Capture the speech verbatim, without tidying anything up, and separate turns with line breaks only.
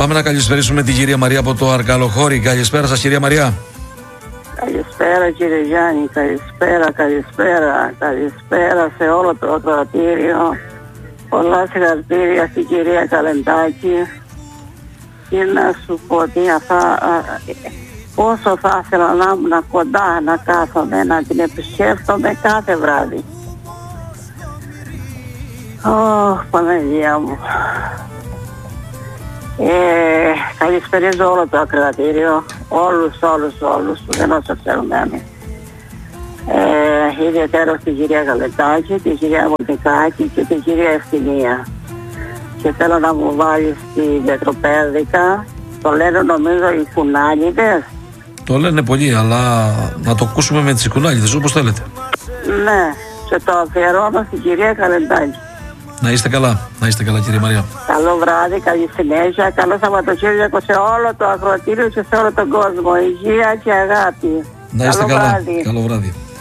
Πάμε να καλησπερίσουμε την κυρία Μαρία από το Αρκαλοχώρι. Καλησπέρα σας, κυρία Μαρία.
Καλησπέρα, κύριε Γιάννη. Καλησπέρα, καλησπέρα. Καλησπέρα σε όλο το ακροατήριο. Πολλά συγχαρητήρια στην κυρία Καλεντάκη. Και να σου πω ότι αυτά, πόσο θα ήθελα να ήμουν κοντά, να κάθομαι, να την επισκέφτομαι κάθε βράδυ. Ωχ, Παναγία μου. Ε, καλησπερίζω όλο το ακροατήριο, όλους, όλους, όλους που δεν όσο ξερωμένοι. Ε, ιδιαίτερα στην κυρία Καλετάκη, την κυρία Μοντικάκη και την κυρία Ευθυμία. Και θέλω να μου βάλει στη Πετροπέδικα, το λένε νομίζω οι κουνάλιδες.
Το λένε πολλοί, αλλά να το ακούσουμε με τις κουνάλιδες, όπως θέλετε.
Ναι, και το αφιερώνω στην κυρία Καλετάκη.
Να είστε καλά, να είστε καλά, κύριε Μαρία.
Καλό βράδυ, καλή συνέχεια, καλό Σαββατοκύριακο σε όλο το ακροατήριο και σε όλο τον κόσμο. Υγεία και αγάπη.
Να είστε
καλό
καλά,
βράδυ.
καλό βράδυ.